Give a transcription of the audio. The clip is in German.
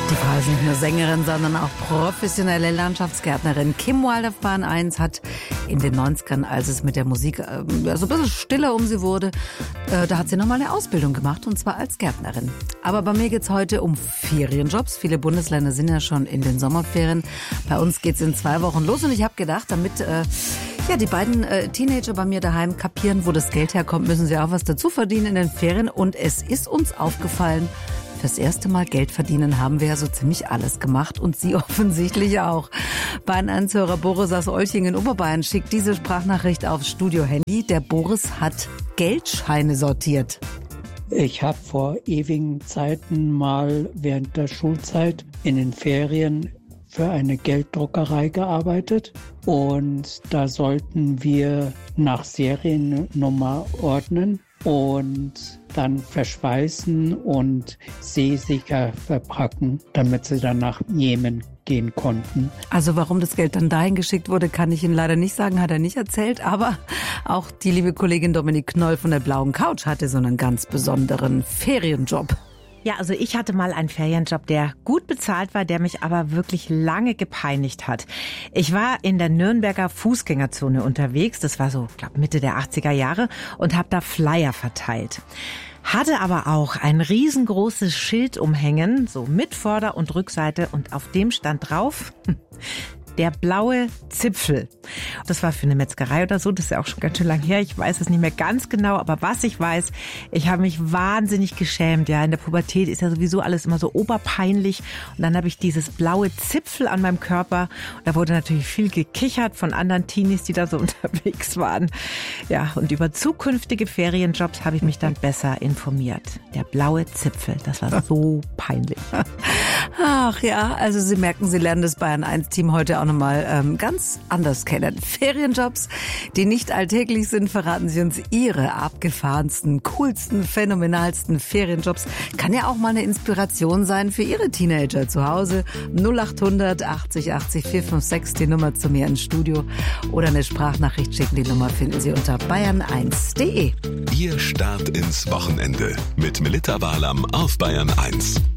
Die Frau ist nicht nur Sängerin, sondern auch professionelle Landschaftsgärtnerin. Kim Wilde auf Bahn 1 hat in den 90ern, als es mit der Musik so ein bisschen stiller um sie wurde, da hat sie nochmal eine Ausbildung gemacht, und zwar als Gärtnerin. Aber bei mir geht's heute um Ferienjobs. Viele Bundesländer sind ja schon in den Sommerferien. Bei uns geht's in 2 Wochen los, und ich habe gedacht, damit die beiden Teenager bei mir daheim kapieren, wo das Geld herkommt, müssen sie auch was dazu verdienen in den Ferien. Und es ist uns aufgefallen, das erste Mal Geld verdienen haben wir ja so ziemlich alles gemacht, und Sie offensichtlich auch. Bahn 1-Hörer Boris aus Olching in Oberbayern schickt diese Sprachnachricht aufs Studio-Handy. Der Boris hat Geldscheine sortiert. Ich habe vor ewigen Zeiten mal während der Schulzeit in den Ferien für eine Gelddruckerei gearbeitet, und da sollten wir nach Seriennummer ordnen und dann verschweißen und seesicher verpacken, damit sie dann nach Jemen gehen konnten. Also warum das Geld dann dahin geschickt wurde, kann ich Ihnen leider nicht sagen, hat er nicht erzählt. Aber auch die liebe Kollegin Dominik Knoll von der Blauen Couch hatte so einen ganz besonderen Ferienjob. Ja, also ich hatte mal einen Ferienjob, der gut bezahlt war, der mich aber wirklich lange gepeinigt hat. Ich war in der Nürnberger Fußgängerzone unterwegs, das war so, glaube Mitte der 80er Jahre, und habe da Flyer verteilt. Hatte aber auch ein riesengroßes Schild umhängen, so mit Vorder- und Rückseite, und auf dem stand drauf: der blaue Zipfel. Das war für eine Metzgerei oder so, das ist ja auch schon ganz schön lang her. Ich weiß es nicht mehr ganz genau, aber was ich weiß, ich habe mich wahnsinnig geschämt. Ja, in der Pubertät ist ja sowieso alles immer so oberpeinlich. Und dann habe ich dieses blaue Zipfel an meinem Körper. Und da wurde natürlich viel gekichert von anderen Teenies, die da so unterwegs waren. Ja, und über zukünftige Ferienjobs habe ich mich dann besser informiert. Der blaue Zipfel, das war so peinlich. Ach ja, also Sie merken, Sie lernen das Bayern 1-Team heute auch nochmal ganz anders kennen. Ferienjobs, die nicht alltäglich sind, verraten Sie uns Ihre abgefahrensten, coolsten, phänomenalsten Ferienjobs. Kann ja auch mal eine Inspiration sein für Ihre Teenager zu Hause. 0800 80 80 456, die Nummer zu mir ins Studio. Oder eine Sprachnachricht schicken, die Nummer finden Sie unter bayern1.de. Ihr Start ins Wochenende mit Melitta Walam auf Bayern 1.